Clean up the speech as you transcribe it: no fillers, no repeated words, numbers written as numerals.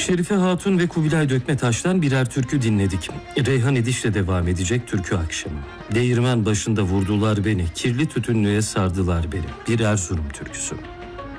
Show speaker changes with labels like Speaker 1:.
Speaker 1: Şerife Hatun ve Kubilay Dökmetaş'tan birer türkü dinledik. Reyhan Ediş'le devam edecek türkü akşamı. Değirmen başında vurdular beni, kirli tütünlüğe sardılar beni. Bir Erzurum türküsü.